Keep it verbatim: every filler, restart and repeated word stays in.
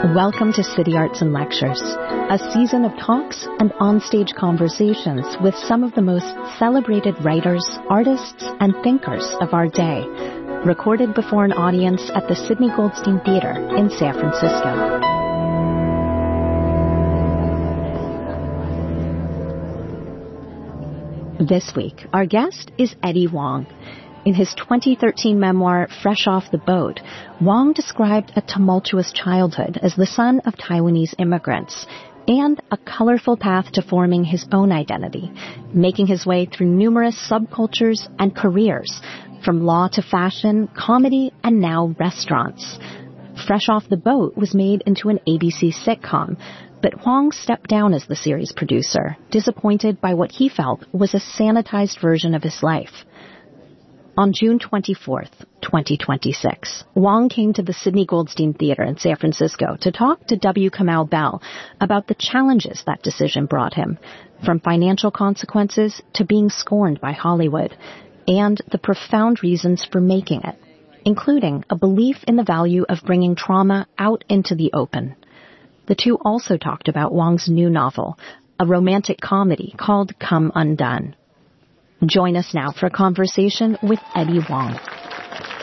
Welcome to City Arts and Lectures, a season of talks and onstage conversations with some of the most celebrated writers, artists, and thinkers of our day, recorded before an audience at the Sidney Goldstein Theater in San Francisco. This week, our guest is Eddie Huang. In his twenty thirteen memoir, Fresh Off the Boat, Huang described a tumultuous childhood as the son of Taiwanese immigrants and a colorful path to forming his own identity, making his way through numerous subcultures and careers, from law to fashion, comedy, and now restaurants. Fresh Off the Boat was made into an A B C sitcom, but Huang stepped down as the series producer, disappointed by what he felt was a sanitized version of his life. On June twenty-fourth, twenty twenty-six, Huang came to the Sidney Goldstein Theater in San Francisco to talk to W. Kamau Bell about the challenges that decision brought him, from financial consequences to being scorned by Hollywood, and the profound reasons for making it, including a belief in the value of bringing trauma out into the open. The two also talked about Huang's new novel, a romantic comedy called Come Undone. Join us now for a conversation with Eddie Huang.